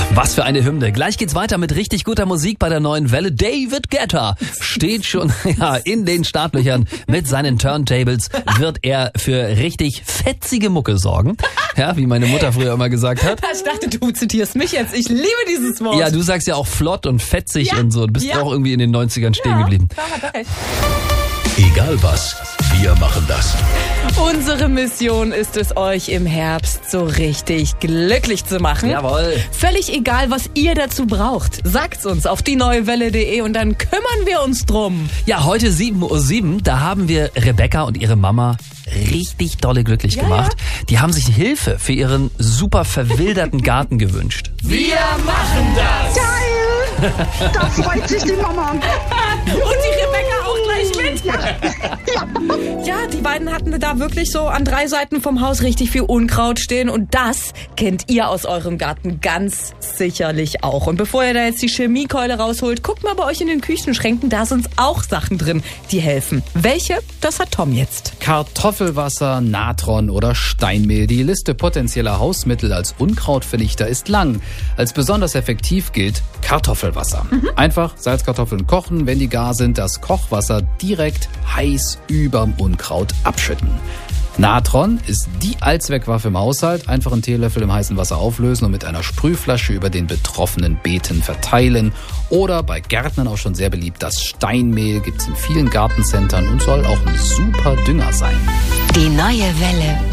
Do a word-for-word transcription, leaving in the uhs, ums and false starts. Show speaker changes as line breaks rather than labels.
Was für eine Hymne. Gleich geht's weiter mit richtig guter Musik bei der neuen Welle. David Guetta steht schon ja, in den Startlöchern mit seinen Turntables. Wird er für richtig fetzige Mucke sorgen. Ja, wie meine Mutter früher immer gesagt hat.
Ich dachte, du zitierst mich jetzt. Ich liebe dieses Wort.
Ja, du sagst ja auch flott und fetzig
Ja,
und so. Du bist
ja.
auch irgendwie in den neunzigern stehen geblieben.
Ja, hat er recht.
Egal was, wir machen das.
Unsere Mission ist es, euch im Herbst so richtig glücklich zu machen.
Jawohl.
Völlig egal, was ihr dazu braucht. Sagt's uns auf die neue Welle punkt de und dann kümmern wir uns drum.
Ja, heute sieben Uhr sieben, da haben wir Rebecca und ihre Mama richtig dolle glücklich
Ja,
gemacht. Die haben sich Hilfe für ihren super verwilderten Garten gewünscht.
Wir machen das!
Geil! Da freut sich die Mama.
Und die Rebecca auch gleich mit. Ja, die beiden hatten da wirklich so an drei Seiten vom Haus richtig viel Unkraut stehen. Und das kennt ihr aus eurem Garten ganz sicherlich auch. Und bevor ihr da jetzt die Chemiekeule rausholt, guckt mal bei euch in den Küchenschränken. Da sind auch Sachen drin, die helfen. Welche? Das hat Tom jetzt.
Kartoffelwasser, Natron oder Steinmehl. Die Liste potenzieller Hausmittel als Unkrautvernichter ist lang. Als besonders effektiv gilt Kartoffelwasser. Mhm. Einfach Salzkartoffeln kochen, wenn die gar sind, das Kochwasser direkt heiß überm Unkraut abschütten. Natron ist die Allzweckwaffe im Haushalt. Einfach einen Teelöffel im heißen Wasser auflösen und mit einer Sprühflasche über den betroffenen Beeten verteilen. Oder bei Gärtnern auch schon sehr beliebt, das Steinmehl gibt's in vielen Gartencentern und soll auch ein super Dünger sein.
Die neue Welle.